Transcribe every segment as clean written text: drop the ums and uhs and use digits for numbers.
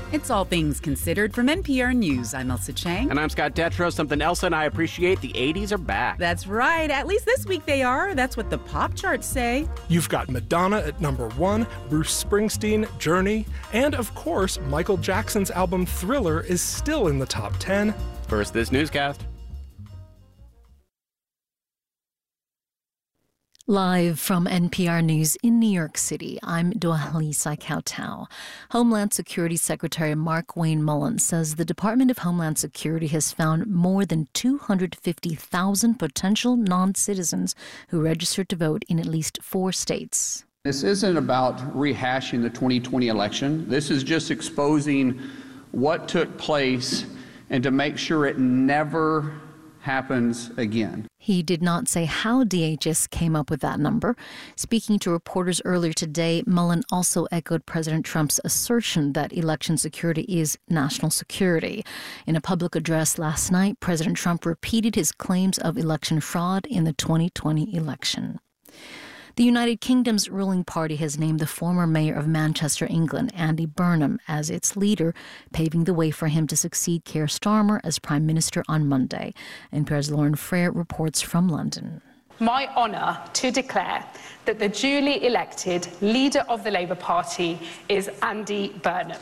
It's All Things Considered from NPR News. I'm Elsa Chang. And I'm Scott Detrow. Something Elsa and I appreciate, the 80s are back. That's right. At least this week they are. That's what the pop charts say. You've got Madonna at number 1, Bruce Springsteen, Journey, and of course, Michael Jackson's album Thriller is still in the top 10. First, this newscast. Live from NPR News in New York City, I'm Dohalisa Kautau. Homeland Security Secretary Mark Wayne Mullen says the Department of Homeland Security has found more than 250,000 potential non-citizens who registered to vote in at least 4 states. This isn't about rehashing the 2020 election. This is just exposing what took place and to make sure it never happens again. He did not say how DHS came up with that number. Speaking to reporters earlier today, Mullen also echoed President Trump's assertion that election security is national security. In a public address last night, President Trump repeated his claims of election fraud in the 2020 election. The United Kingdom's ruling party has named the former mayor of Manchester, England, Andy Burnham, as its leader, paving the way for him to succeed Keir Starmer as Prime Minister on Monday. NPR's Lauren Frere reports from London. My honour to declare that the duly elected leader of the Labour Party is Andy Burnham.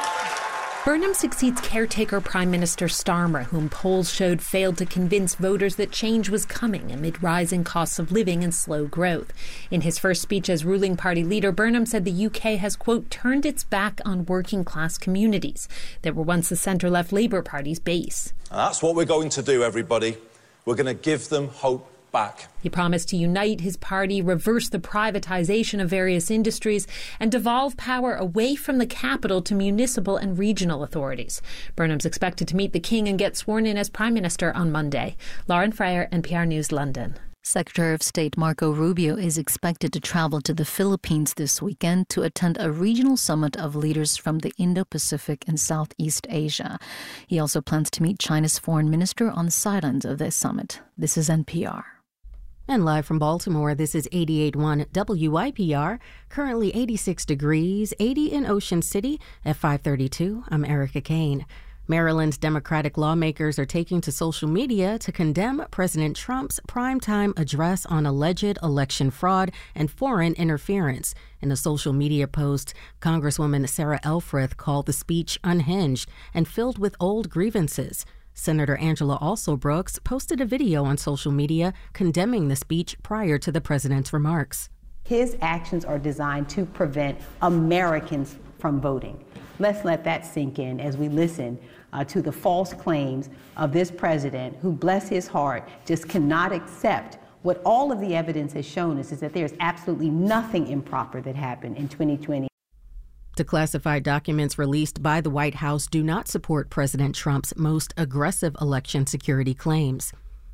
Burnham succeeds caretaker Prime Minister Starmer, whom polls showed failed to convince voters that change was coming amid rising costs of living and slow growth. In his first speech as ruling party leader, Burnham said the UK has, quote, turned its back on working class communities that were once the centre-left Labour Party's base. And that's what we're going to do, everybody. We're going to give them hope back. He promised to unite his party, reverse the privatisation of various industries, and devolve power away from the capital to municipal and regional authorities. Burnham's expected to meet the King and get sworn in as Prime Minister on Monday. Lauren Frere, NPR News, London. Secretary of State Marco Rubio is expected to travel to the Philippines this weekend to attend a regional summit of leaders from the Indo-Pacific and Southeast Asia. He also plans to meet China's foreign minister on the sidelines of this summit. This is NPR. And live from Baltimore, this is 88.1 WYPR, currently 86 degrees, 80 in Ocean City. At 5:32, I'm Erica Kane. Maryland's Democratic lawmakers are taking to social media to condemn President Trump's primetime address on alleged election fraud and foreign interference. In a social media post, Congresswoman Sarah Elfreth called the speech unhinged and filled with old grievances. Senator Angela Alsobrooks posted a video on social media condemning the speech prior to the president's remarks. His actions are designed to prevent Americans from voting. Let's let that sink in as we listen to the false claims of this president who, bless his heart, just cannot accept what all of the evidence has shown us is that there's absolutely nothing improper that happened in 2020. Declassified documents released by the White House do not support President Trump's most aggressive election security claims.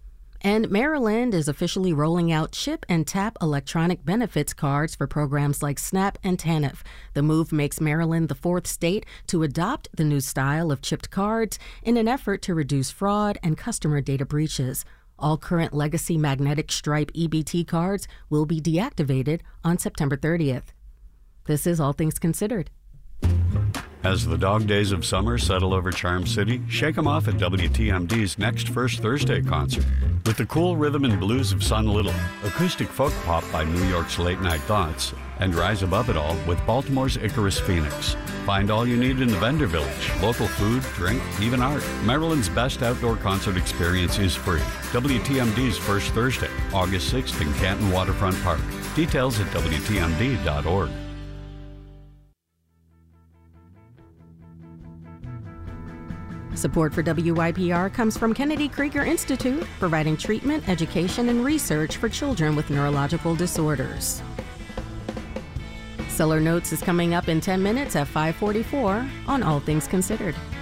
And Maryland is officially rolling out chip and tap electronic benefits cards for programs like SNAP and TANF. The move makes Maryland the 4th state to adopt the new style of chipped cards in an effort to reduce fraud and customer data breaches. All current legacy magnetic stripe EBT cards will be deactivated on September 30th. This is All Things Considered. As the dog days of summer settle over Charm City, shake 'em off at WTMD's next First Thursday concert. With the cool rhythm and blues of Sun Little, acoustic folk pop by New York's Late Night Thoughts, and rise above it all with Baltimore's Icarus Phoenix. Find all you need in the vendor village, local food, drink, even art. Maryland's best outdoor concert experience is free. WTMD's First Thursday, August 6th in Canton Waterfront Park. Details at WTMD.org. Support for WYPR comes from Kennedy Krieger Institute, providing treatment, education, and research for children with neurological disorders. Seller Notes is coming up in 10 minutes at 5:44 on All Things Considered.